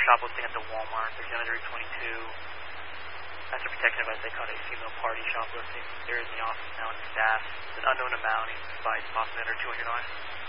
shoplifting at the Walmart. There's another 22. After protection advice, they caught a female party shoplifting. They're in the office now and staff. It's an unknown amount. He's advised possibly under $200.